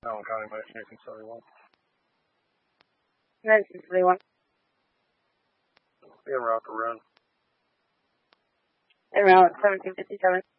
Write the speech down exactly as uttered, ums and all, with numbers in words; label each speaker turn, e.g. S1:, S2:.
S1: Allen County, nineteen seventy-one.
S2: nineteen seventy-one.
S1: En route to run.
S2: En route, seventeen fifty-seven.